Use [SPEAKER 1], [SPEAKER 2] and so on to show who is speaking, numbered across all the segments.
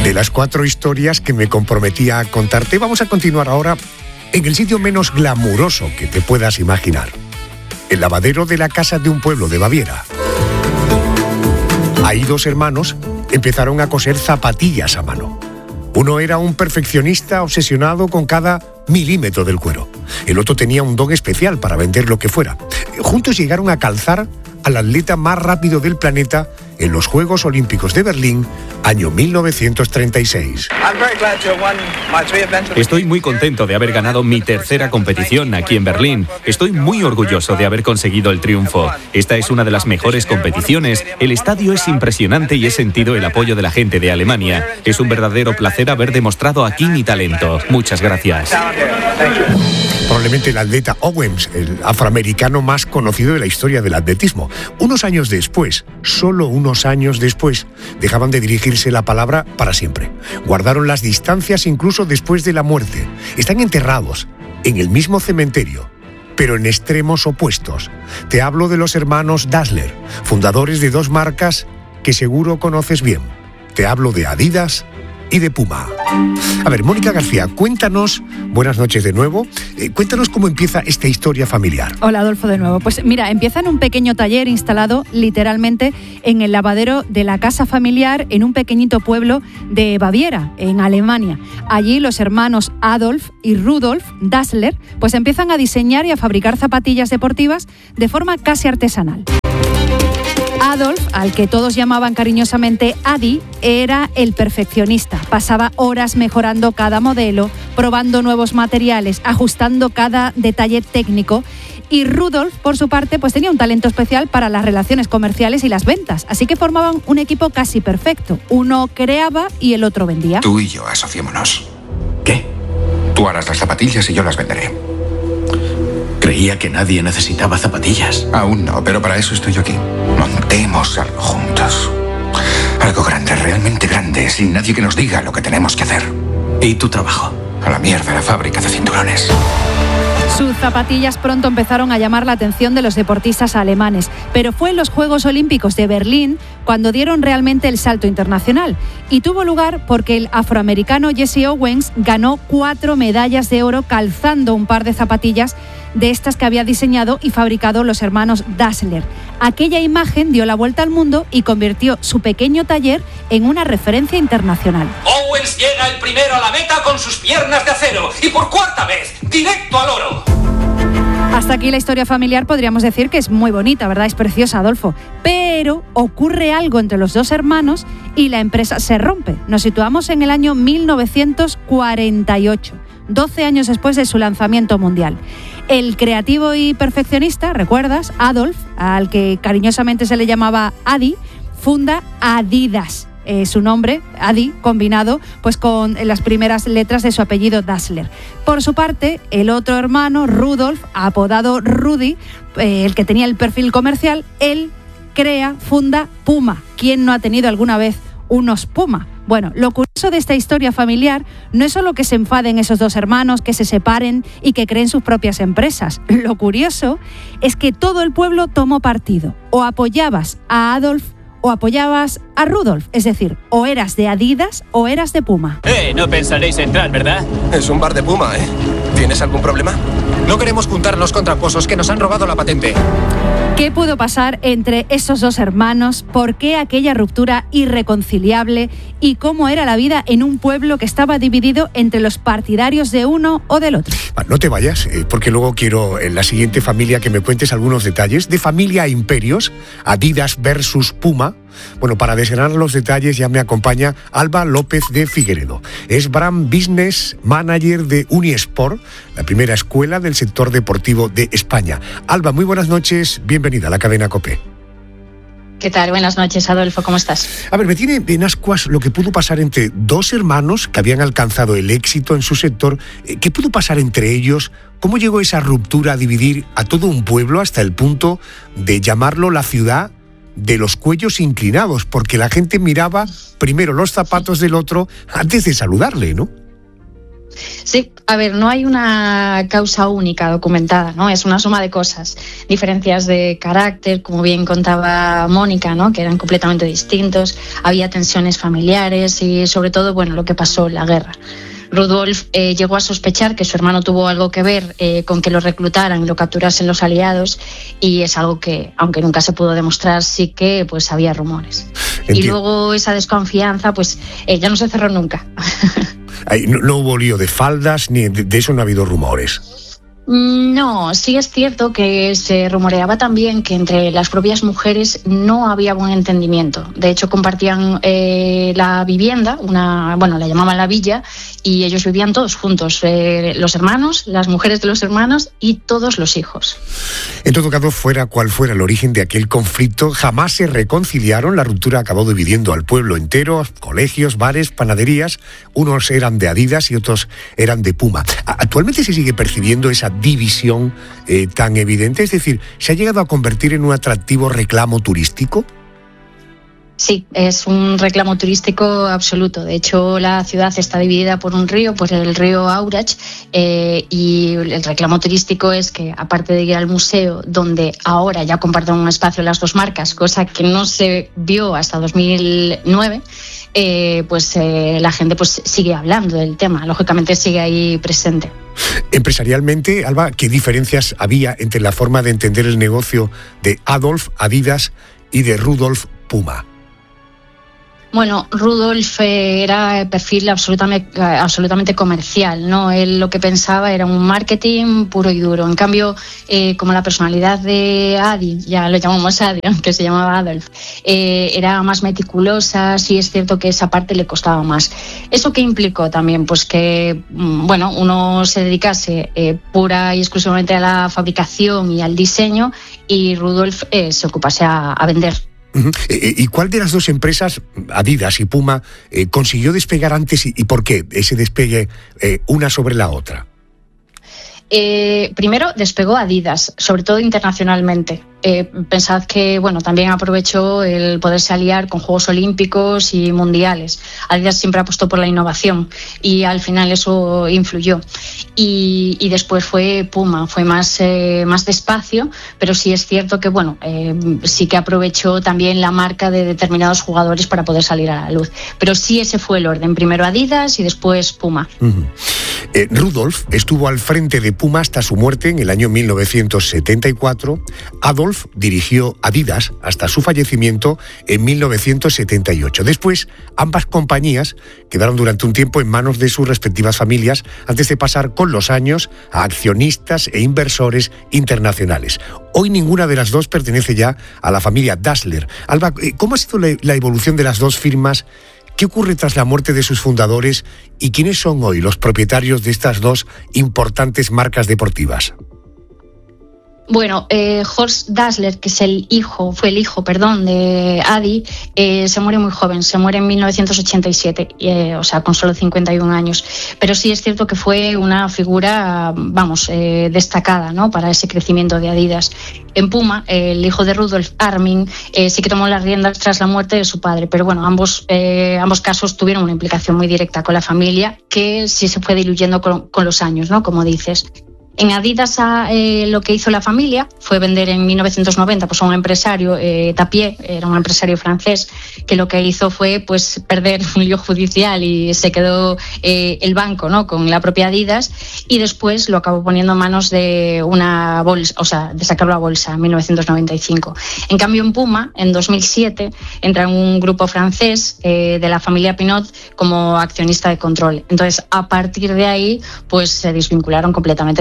[SPEAKER 1] De las 4 historias que me comprometía a contarte, vamos a continuar ahora en el sitio menos glamuroso que te puedas imaginar. El lavadero de la casa de un pueblo de Baviera. Ahí 2 hermanos empezaron a coser zapatillas a mano. Uno era un perfeccionista obsesionado con cada milímetro del cuero. El otro tenía un don especial para vender lo que fuera. Juntos llegaron a calzar al atleta más rápido del planeta en los Juegos Olímpicos de Berlín, año 1936.
[SPEAKER 2] Estoy muy contento de haber ganado mi 3ª competición aquí en Berlín. Estoy muy orgulloso de haber conseguido el triunfo. Esta es una de las mejores competiciones. El estadio es impresionante y he sentido el apoyo de la gente de Alemania. Es un verdadero placer haber demostrado aquí mi talento. Muchas gracias.
[SPEAKER 1] Probablemente el atleta Owens, el afroamericano más conocido de la historia del atletismo. Unos años después, solo unos años después, dejaban de dirigirse la palabra para siempre. Guardaron las distancias incluso después de la muerte. Están enterrados en el mismo cementerio, pero en extremos opuestos. Te hablo de los hermanos Dassler, fundadores de 2 marcas que seguro conoces bien. Te hablo de Adidas y de Puma. A ver, Mónica García, cuéntanos, buenas noches de nuevo, cuéntanos cómo empieza esta historia familiar.
[SPEAKER 3] Hola, Adolfo, de nuevo. Pues mira, empieza en un pequeño taller instalado literalmente en el lavadero de la casa familiar en un pequeñito pueblo de Baviera, en Alemania. Allí los hermanos Adolf y Rudolf Dassler pues empiezan a diseñar y a fabricar zapatillas deportivas de forma casi artesanal. Adolf, al que todos llamaban cariñosamente Adi, era el perfeccionista. Pasaba horas mejorando cada modelo, probando nuevos materiales, ajustando cada detalle técnico. Y Rudolf, por su parte, pues tenía un talento especial para las relaciones comerciales y las ventas. Así que formaban un equipo casi perfecto. Uno creaba y el otro vendía.
[SPEAKER 4] Tú y yo asociémonos. ¿Qué? Tú harás las zapatillas y yo las venderé.
[SPEAKER 5] Creía que nadie necesitaba zapatillas.
[SPEAKER 4] Aún no, pero para eso estoy yo aquí. Montemos algo juntos. Algo grande, realmente grande, sin nadie que nos diga lo que tenemos que hacer.
[SPEAKER 5] ¿Y tu trabajo?
[SPEAKER 4] A la mierda la fábrica de cinturones.
[SPEAKER 3] Sus zapatillas pronto empezaron a llamar la atención de los deportistas alemanes, pero fue en los Juegos Olímpicos de Berlín cuando dieron realmente el salto internacional. Y tuvo lugar porque el afroamericano Jesse Owens ganó 4 medallas de oro calzando un par de zapatillas de estas que había diseñado y fabricado los hermanos Dassler. Aquella imagen dio la vuelta al mundo y convirtió su pequeño taller en una referencia internacional.
[SPEAKER 6] Owens llega el primero a la meta con sus piernas de acero y por 4ª vez, directo al oro.
[SPEAKER 3] Hasta aquí la historia familiar podríamos decir que es muy bonita, ¿verdad? Es preciosa, Adolfo. Pero ocurre algo entre los 2 hermanos y la empresa se rompe. Nos situamos en el año 1948, 12 años después de su lanzamiento mundial. El creativo y perfeccionista, ¿recuerdas? Adolf, al que cariñosamente se le llamaba Adi, funda Adidas. Su nombre, Adi, combinado pues con las primeras letras de su apellido Dassler. Por su parte, el otro hermano, Rudolf, apodado Rudy, el que tenía el perfil comercial, él funda Puma. ¿Quién no ha tenido alguna vez unos Puma? Bueno, lo curioso de esta historia familiar no es solo que se enfaden esos 2 hermanos, que se separen y que creen sus propias empresas. Lo curioso es que todo el pueblo tomó partido. O apoyabas a Adolf o apoyabas a Rudolf, es decir, o eras de Adidas o eras de Puma.
[SPEAKER 7] No pensaréis entrar, ¿verdad?
[SPEAKER 8] Es un bar de Puma, ¿eh? ¿Tienes algún problema? No queremos juntarnos con tramposos que nos han robado la patente.
[SPEAKER 3] ¿Qué pudo pasar entre esos 2 hermanos? ¿Por qué aquella ruptura irreconciliable? ¿Y cómo era la vida en un pueblo que estaba dividido entre los partidarios de uno o del otro?
[SPEAKER 1] No te vayas, porque luego quiero en la siguiente familia que me cuentes algunos detalles de familia a imperios, Adidas versus Puma. Bueno, para desgranar los detalles ya me acompaña Alba López de Figueredo. Es Brand Business Manager de Unisport, la primera escuela del sector deportivo de España. Alba, muy buenas noches, bienvenida a la cadena COPE.
[SPEAKER 9] ¿Qué tal? Buenas noches, Adolfo, ¿cómo estás?
[SPEAKER 1] A ver, me tiene en ascuas lo que pudo pasar entre 2 hermanos que habían alcanzado el éxito en su sector. ¿Qué pudo pasar entre ellos? ¿Cómo llegó esa ruptura a dividir a todo un pueblo hasta el punto de llamarlo la ciudad de los cuellos inclinados? Porque la gente miraba primero los zapatos del otro antes de saludarle, ¿no?
[SPEAKER 9] Sí, a ver, no hay una causa única documentada, ¿no? Es una suma de cosas, diferencias de carácter, como bien contaba Mónica, ¿no? Que eran completamente distintos, había tensiones familiares y sobre todo, bueno, lo que pasó en la guerra. Rudolf llegó a sospechar que su hermano tuvo algo que ver con que lo reclutaran y lo capturasen los aliados, y es algo que, aunque nunca se pudo demostrar, sí que pues había rumores. Y luego esa desconfianza pues ya no se cerró nunca.
[SPEAKER 1] No hubo lío de faldas, ni de eso no ha habido rumores.
[SPEAKER 9] No, sí es cierto que se rumoreaba también que entre las propias mujeres no había buen entendimiento. De hecho, compartían la vivienda, la llamaban la villa, y ellos vivían todos juntos, los hermanos, las mujeres de los hermanos y todos los hijos.
[SPEAKER 1] En todo caso, fuera cual fuera el origen de aquel conflicto, jamás se reconciliaron. La ruptura acabó dividiendo al pueblo entero, colegios, bares, panaderías. Unos eran de Adidas y otros eran de Puma. ¿Actualmente se sigue percibiendo esa división tan evidente? Es decir, ¿se ha llegado a convertir en un atractivo reclamo turístico?
[SPEAKER 9] Sí, es un reclamo turístico absoluto. De hecho, la ciudad está dividida por un río, por el río Aurach, y el reclamo turístico es que, aparte de ir al museo, donde ahora ya comparten un espacio las dos marcas, cosa que no se vio hasta 2009, la gente pues sigue hablando del tema, lógicamente sigue ahí presente.
[SPEAKER 1] Empresarialmente, Alba, ¿qué diferencias había entre la forma de entender el negocio de Adolf, Adidas, y de Rudolf, Puma?
[SPEAKER 9] Bueno, Rudolf era el perfil absolutamente comercial, ¿no? Él lo que pensaba era un marketing puro y duro. En cambio, como la personalidad de Adi, ya lo llamamos Adi, aunque se llamaba Adolf, era más meticulosa, sí es cierto que esa parte le costaba más. ¿Eso qué implicó también? Pues que, uno se dedicase pura y exclusivamente a la fabricación y al diseño, y Rudolf se ocupase a vender.
[SPEAKER 1] ¿Y cuál de las dos empresas, Adidas y Puma, consiguió despegar antes y por qué ese despegue una sobre la otra?
[SPEAKER 9] Primero despegó Adidas, sobre todo internacionalmente. Pensad que también aprovechó el poderse aliar con Juegos Olímpicos y Mundiales. Adidas siempre apostó por la innovación y al final eso influyó. Y después fue Puma, fue más despacio, pero sí es cierto que sí que aprovechó también la marca de determinados jugadores para poder salir a la luz. Pero sí, ese fue el orden, primero Adidas y después Puma.
[SPEAKER 1] Rudolf estuvo al frente de Puma hasta su muerte en el año 1974. Adolf dirigió Adidas hasta su fallecimiento en 1978. Después, ambas compañías quedaron durante un tiempo en manos de sus respectivas familias antes de pasar con los años a accionistas e inversores internacionales. Hoy ninguna de las dos pertenece ya a la familia Dassler. Alba, ¿cómo ha sido la evolución de las dos firmas? ¿Qué ocurre tras la muerte de sus fundadores y quiénes son hoy los propietarios de estas dos importantes marcas deportivas?
[SPEAKER 9] Bueno, Horst Dassler, que fue el hijo de Adi, se muere muy joven, se muere en 1987, con solo 51 años. Pero sí es cierto que fue una figura, destacada, ¿no?, para ese crecimiento de Adidas. En Puma, el hijo de Rudolf, Armin, sí que tomó las riendas tras la muerte de su padre, pero ambos casos tuvieron una implicación muy directa con la familia, que sí se fue diluyendo con los años, ¿no?, como dices. En Adidas lo que hizo la familia fue vender en 1990 a un empresario, Tapier, era un empresario francés, que lo que hizo fue perder un lío judicial y se quedó el banco, ¿no?, con la propia Adidas, y después lo acabó poniendo en manos de una bolsa, de sacarlo a bolsa en 1995. En cambio, en Puma, en 2007, entra en un grupo francés de la familia Pinot como accionista de control. Entonces, a partir de ahí, se desvincularon completamente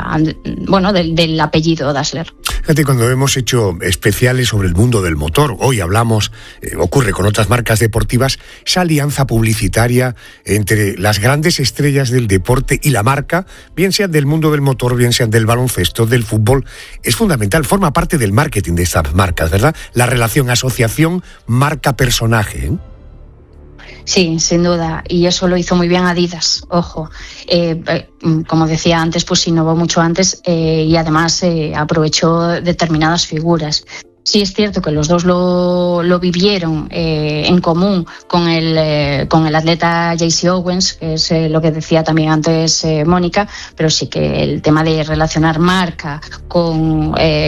[SPEAKER 9] del apellido Dassler.
[SPEAKER 1] Fíjate, cuando hemos hecho especiales sobre el mundo del motor, hoy hablamos, ocurre con otras marcas deportivas, esa alianza publicitaria entre las grandes estrellas del deporte y la marca, bien sean del mundo del motor, bien sean del baloncesto, del fútbol, es fundamental, forma parte del marketing de estas marcas, ¿verdad? La relación asociación marca-personaje, ¿eh?
[SPEAKER 9] Sí, sin duda, y eso lo hizo muy bien Adidas, ojo. Como decía antes, innovó mucho antes y además aprovechó determinadas figuras. Sí, es cierto que los dos lo vivieron en común con el atleta Jaycee Owens, que es lo que decía también antes Mónica, pero sí que el tema de relacionar marca con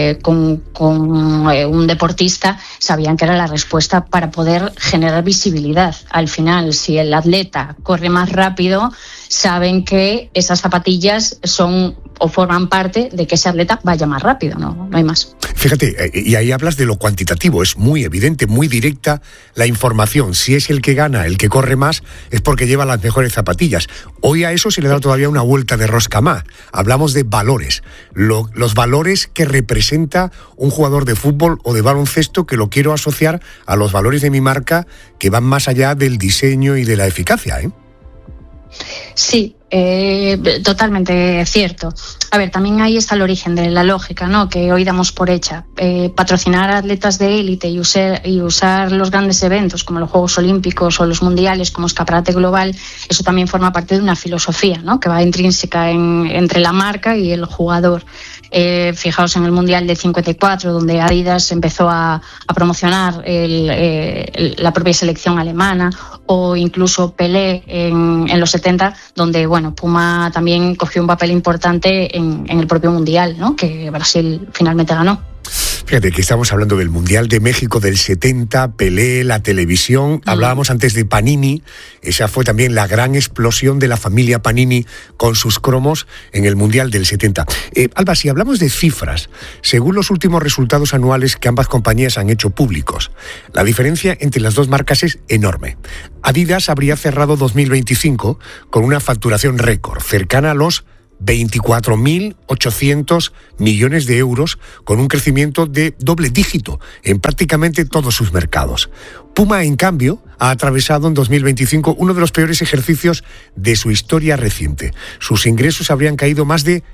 [SPEAKER 9] un deportista, sabían que era la respuesta para poder generar visibilidad. Al final, si el atleta corre más rápido, saben que esas zapatillas son o forman parte de que ese atleta vaya más rápido, no hay más.
[SPEAKER 1] Fíjate, y ahí hablas de lo cuantitativo, es muy evidente, muy directa la información. Si es el que gana, el que corre más, es porque lleva las mejores zapatillas. Hoy a eso se le da todavía una vuelta de rosca más. Hablamos de valores, los valores que representa un jugador de fútbol o de baloncesto, que lo quiero asociar a los valores de mi marca, que van más allá del diseño y de la eficacia, ¿eh?
[SPEAKER 9] Sí, totalmente cierto. A ver, también ahí está el origen de la lógica, ¿no?, que hoy damos por hecha. Patrocinar a atletas de élite y usar los grandes eventos como los Juegos Olímpicos o los Mundiales como escaparate global, eso también forma parte de una filosofía, ¿no?, que va intrínseca entre la marca y el jugador. Fijaos en el Mundial de 54, donde Adidas empezó a promocionar la propia selección alemana, o incluso Pelé en los 70, donde Puma también cogió un papel importante en el propio Mundial, ¿no?, que Brasil finalmente ganó.
[SPEAKER 1] Fíjate que estamos hablando del Mundial de México del 70, Pelé, la televisión. Hablábamos antes de Panini. Esa fue también la gran explosión de la familia Panini con sus cromos en el Mundial del 70. Alba, si hablamos de cifras, según los últimos resultados anuales que ambas compañías han hecho públicos, la diferencia entre las dos marcas es enorme. Adidas habría cerrado 2025 con una facturación récord, cercana a los 24.800 millones de euros, con un crecimiento de doble dígito en prácticamente todos sus mercados. Puma, en cambio, ha atravesado en 2025 uno de los peores ejercicios de su historia reciente. Sus ingresos habrían caído más de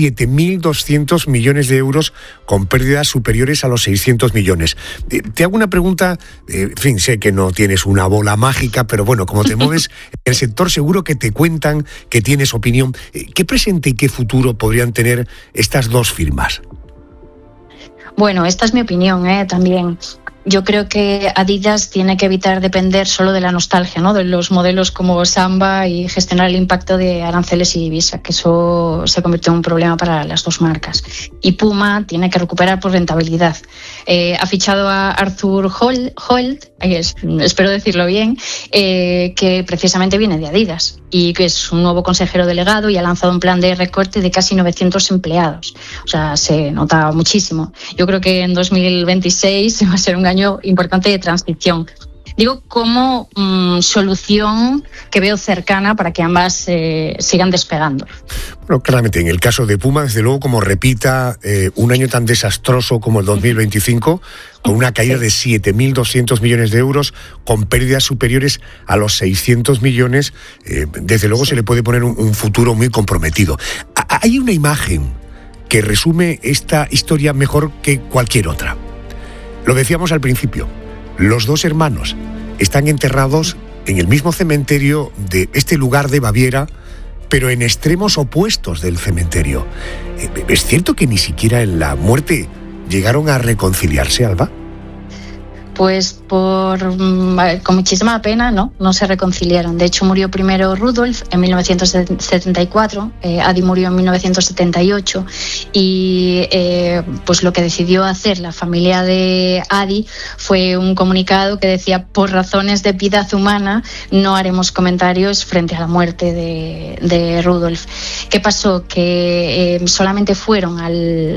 [SPEAKER 1] 7.200 millones de euros, con pérdidas superiores a los 600 millones. Te hago una pregunta, en fin, sé que no tienes una bola mágica, pero bueno, como te mueves en el sector, seguro que te cuentan, que tienes opinión. ¿Qué presente y qué futuro podrían tener estas dos firmas?
[SPEAKER 9] Bueno, esta es mi opinión, también. Yo creo que Adidas tiene que evitar depender solo de la nostalgia, ¿no?, de los modelos como Samba, y gestionar el impacto de aranceles y divisa, que eso se convirtió en un problema para las dos marcas. Y Puma tiene que recuperar por rentabilidad. Ha fichado a Arthur Holt, espero decirlo bien, que precisamente viene de Adidas y que es un nuevo consejero delegado, y ha lanzado un plan de recorte de casi 900 empleados. O sea, se nota muchísimo. Yo creo que en 2026 va a ser un año importante de transición. Digo, como solución que veo cercana para que ambas sigan despegando.
[SPEAKER 1] Bueno, claramente, en el caso de Puma, desde luego, como repita un año tan desastroso como el 2025, con una caída de 7.200 millones de euros, con pérdidas superiores a los 600 millones, desde luego se le puede poner un futuro muy comprometido. Hay una imagen que resume esta historia mejor que cualquier otra. Lo decíamos al principio, los dos hermanos están enterrados en el mismo cementerio de este lugar de Baviera, pero en extremos opuestos del cementerio. ¿Es cierto que ni siquiera en la muerte llegaron a reconciliarse, Alba?
[SPEAKER 9] Pues con muchísima pena no se reconciliaron. De hecho, murió primero Rudolf en 1974, Adi murió en 1978, y pues lo que decidió hacer la familia de Adi fue un comunicado que decía: por razones de piedad humana no haremos comentarios frente a la muerte de Rudolf. ¿Qué pasó? Que solamente fueron al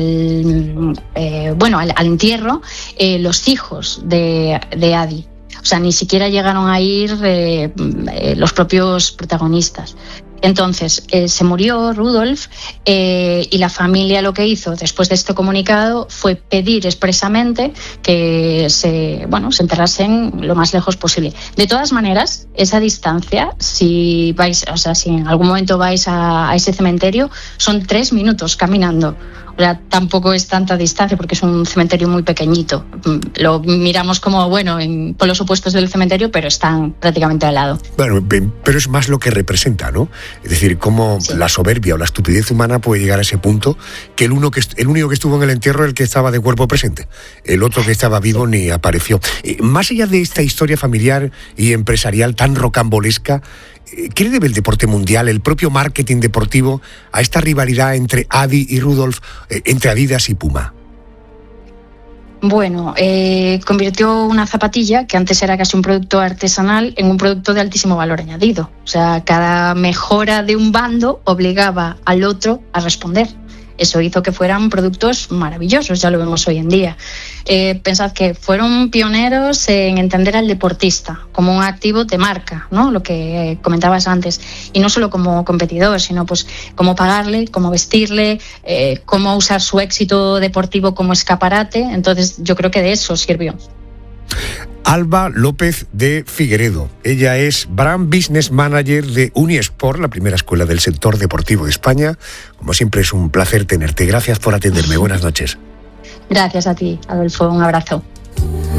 [SPEAKER 9] entierro los hijos de Adi. O sea, ni siquiera llegaron a ir los propios protagonistas. Entonces, se murió Rudolf, y la familia lo que hizo después de este comunicado fue pedir expresamente que se enterrasen lo más lejos posible. De todas maneras, esa distancia, si en algún momento vais a ese cementerio, son 3 minutos caminando. O sea, tampoco es tanta distancia porque es un cementerio muy pequeñito. Lo miramos como, bueno, por los opuestos del cementerio, pero están prácticamente al lado.
[SPEAKER 1] Bueno, pero es más lo que representa, ¿no? Es decir, cómo la soberbia o la estupidez humana puede llegar a ese punto que el único que estuvo en el entierro es el que estaba de cuerpo presente. El otro que estaba vivo ni apareció. Más allá de esta historia familiar y empresarial tan rocambolesca, ¿qué le debe el deporte mundial, el propio marketing deportivo, a esta rivalidad entre Adi y Rudolf, entre Adidas y Puma?
[SPEAKER 9] Bueno, convirtió una zapatilla, que antes era casi un producto artesanal, en un producto de altísimo valor añadido. O sea, cada mejora de un bando obligaba al otro a responder. Eso hizo que fueran productos maravillosos, ya lo vemos hoy en día. Pensad que fueron pioneros en entender al deportista como un activo de marca, ¿no? Lo que comentabas antes, y no solo como competidor, sino pues cómo pagarle, cómo vestirle, cómo usar su éxito deportivo como escaparate. Entonces yo creo que de eso sirvió.
[SPEAKER 1] Alba López de Figueredo. Ella es Brand Business Manager de Unisport, la primera escuela del sector deportivo de España. Como siempre, es un placer tenerte. Gracias por atenderme. Buenas noches.
[SPEAKER 9] Gracias a ti, Adolfo. Un abrazo.